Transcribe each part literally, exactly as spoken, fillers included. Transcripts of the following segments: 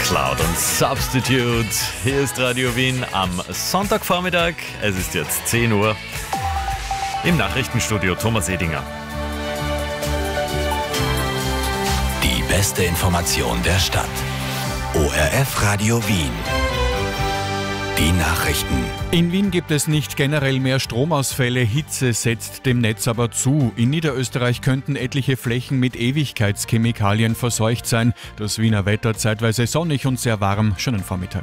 Cloud und Substitute. Hier ist Radio Wien am Sonntagvormittag. Es ist jetzt zehn Uhr. Im Nachrichtenstudio Thomas Edinger. Die beste Information der Stadt. O R F Radio Wien. Die Nachrichten. In Wien gibt es nicht generell mehr Stromausfälle, Hitze setzt dem Netz aber zu. In Niederösterreich könnten etliche Flächen mit Ewigkeitschemikalien verseucht sein. Das Wiener Wetter zeitweise sonnig und sehr warm. Schönen Vormittag.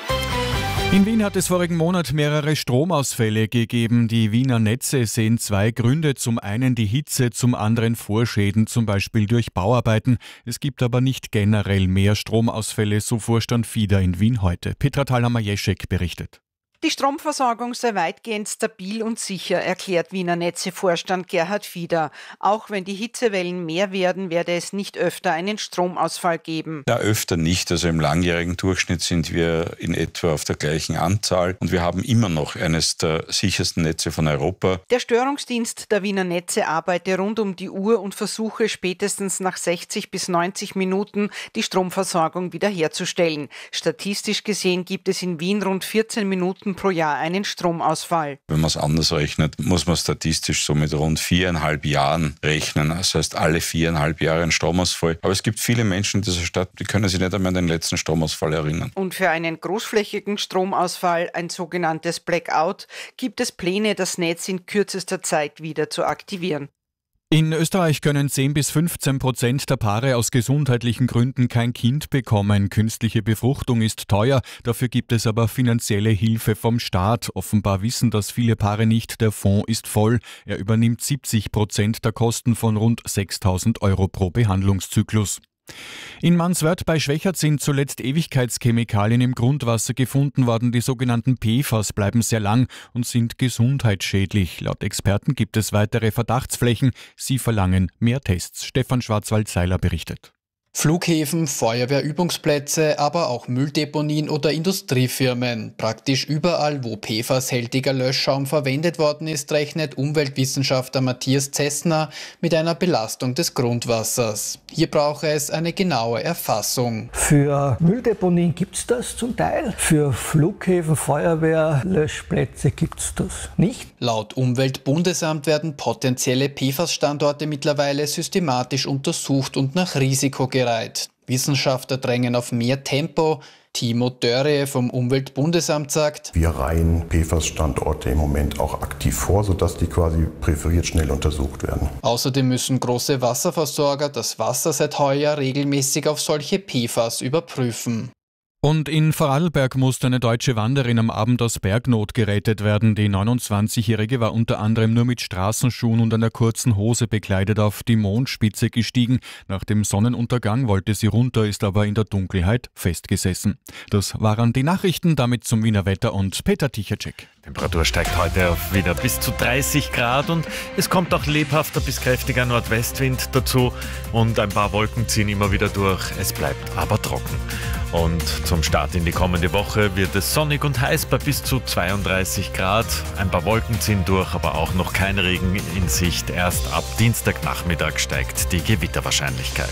In Wien hat es vorigen Monat mehrere Stromausfälle gegeben. Die Wiener Netze sehen zwei Gründe. Zum einen die Hitze, zum anderen Vorschäden, zum Beispiel durch Bauarbeiten. Es gibt aber nicht generell mehr Stromausfälle, so Vorstand Fieder in Wien heute. Petra Thalhammer-Jeschek berichtet. Die Stromversorgung sei weitgehend stabil und sicher, erklärt Wiener Netze-Vorstand Gerhard Fieder. Auch wenn die Hitzewellen mehr werden, werde es nicht öfter einen Stromausfall geben. Ja, öfter nicht. Also im langjährigen Durchschnitt sind wir in etwa auf der gleichen Anzahl. Und wir haben immer noch eines der sichersten Netze von Europa. Der Störungsdienst der Wiener Netze arbeite rund um die Uhr und versuche spätestens nach sechzig bis neunzig Minuten die Stromversorgung wiederherzustellen. Statistisch gesehen gibt es in Wien rund vierzehn Minuten pro Jahr einen Stromausfall. Wenn man es anders rechnet, muss man statistisch so mit rund viereinhalb Jahren rechnen. Das heißt, alle viereinhalb Jahre ein Stromausfall. Aber es gibt viele Menschen in dieser Stadt, die können sich nicht einmal an den letzten Stromausfall erinnern. Und für einen großflächigen Stromausfall, ein sogenanntes Blackout, gibt es Pläne, das Netz in kürzester Zeit wieder zu aktivieren. In Österreich können zehn bis fünfzehn Prozent der Paare aus gesundheitlichen Gründen kein Kind bekommen. Künstliche Befruchtung ist teuer, dafür gibt es aber finanzielle Hilfe vom Staat. Offenbar wissen das viele Paare nicht, der Fonds ist voll. Er übernimmt siebzig Prozent der Kosten von rund sechstausend Euro pro Behandlungszyklus. In Manswörth bei Schwächert sind zuletzt Ewigkeitschemikalien im Grundwasser gefunden worden. Die sogenannten P F A S bleiben sehr lang und sind gesundheitsschädlich. Laut Experten gibt es weitere Verdachtsflächen. Sie verlangen mehr Tests. Stefan Schwarzwald-Seiler berichtet. Flughäfen, Feuerwehrübungsplätze, aber auch Mülldeponien oder Industriefirmen. Praktisch überall, wo P F A S-hältiger Löschschaum verwendet worden ist, rechnet Umweltwissenschaftler Matthias Zessner mit einer Belastung des Grundwassers. Hier brauche es eine genaue Erfassung. Für Mülldeponien gibt es das zum Teil. Für Flughäfen, Feuerwehrlöschplätze gibt es das nicht. Laut Umweltbundesamt werden potenzielle P F A S-Standorte mittlerweile systematisch untersucht und nach Risiko gereiht. Wissenschaftler drängen auf mehr Tempo. Timo Dörre vom Umweltbundesamt sagt: Wir reihen P F A S-Standorte im Moment auch aktiv vor, sodass die quasi präferiert schnell untersucht werden. Außerdem müssen große Wasserversorger das Wasser seit heuer regelmäßig auf solche P F A S überprüfen. Und in Vorarlberg musste eine deutsche Wanderin am Abend aus Bergnot gerettet werden. Die neunundzwanzigjährige war unter anderem nur mit Straßenschuhen und einer kurzen Hose bekleidet auf die Mondspitze gestiegen. Nach dem Sonnenuntergang wollte sie runter, ist aber in der Dunkelheit festgesessen. Das waren die Nachrichten, damit zum Wiener Wetter und Peter Tichacek. Temperatur steigt heute auf wieder bis zu dreißig Grad und es kommt auch lebhafter bis kräftiger Nordwestwind dazu und ein paar Wolken ziehen immer wieder durch. Es bleibt aber trocken. Und zum Start in die kommende Woche wird es sonnig und heiß bei bis zu zweiunddreißig Grad. Ein paar Wolken ziehen durch, aber auch noch kein Regen in Sicht. Erst ab Dienstagnachmittag steigt die Gewitterwahrscheinlichkeit.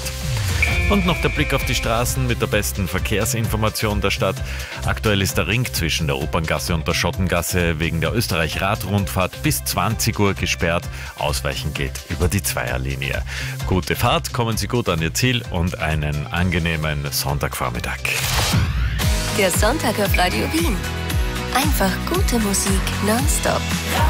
Und noch der Blick auf die Straßen mit der besten Verkehrsinformation der Stadt. Aktuell ist der Ring zwischen der Operngasse und der Schottengasse wegen der Österreich-Radrundfahrt bis zwanzig Uhr gesperrt. Ausweichen geht über die Zweierlinie. Gute Fahrt, kommen Sie gut an Ihr Ziel und einen angenehmen Sonntagvormittag. Der Sonntag auf Radio Wien. Einfach gute Musik nonstop.